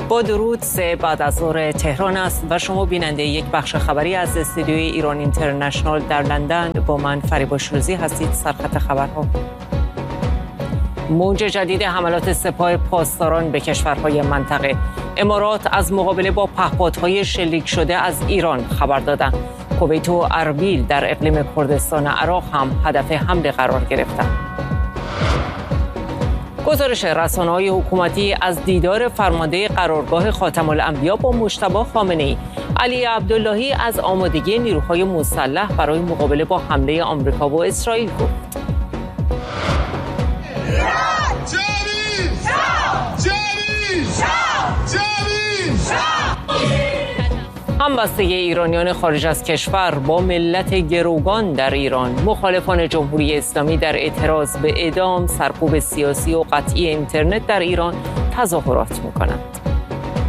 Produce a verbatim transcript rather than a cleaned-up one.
با درود، سه بعد از ظهر تهران است و شما بیننده یک بخش خبری از استودیوی ایران اینترنشنال در لندن با من فریبا شیروزی هستید. سرخط خبرها: موج جدید حملات سپاه پاسداران به کشورهای منطقه. امارات از مقابله با پهپادهای شلیک شده از ایران خبر دادند. کویت و اربیل در اقلیم کردستان عراق هم هدف حمله قرار گرفتند. گزارش رسانه‌های حکومتی از دیدار فرمانده قرارگاه خاتم الانبیا با مجتبی خامنه‌ای. علی عبداللهی از آمادگی نیروهای مسلح برای مقابله با حمله آمریکا و اسرائیل گفت. همبستگی ایرانیان خارج از کشور با ملت گروگان در ایران. مخالفان جمهوری اسلامی در اعتراض به اعدام، سرکوب سیاسی و قطعی اینترنت در ایران تظاهرات می‌کنند.